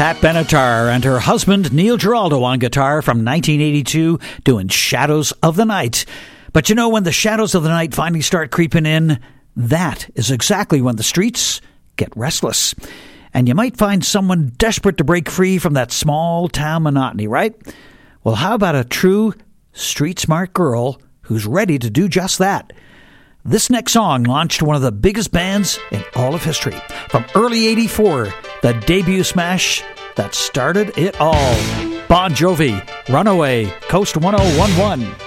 Pat Benatar and her husband Neil Giraldo on guitar from 1982 doing Shadows of the Night. But you know, when the shadows of the night finally start creeping in, that is exactly when the streets get restless. And you might find someone desperate to break free from that small town monotony, right? Well, how about a true street smart girl who's ready to do just that? This next song launched one of the biggest bands in all of history. From early 84, the debut smash that started it all. Bon Jovi, Runaway, Coast 1011.